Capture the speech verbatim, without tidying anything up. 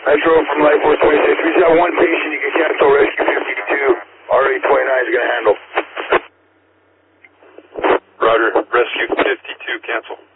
Metro from Life Force twenty-six. We just got one patient. You can cancel Rescue fifty-two. R eight twenty-nine is going to handle. Roger. Rescue fifty-two, cancel.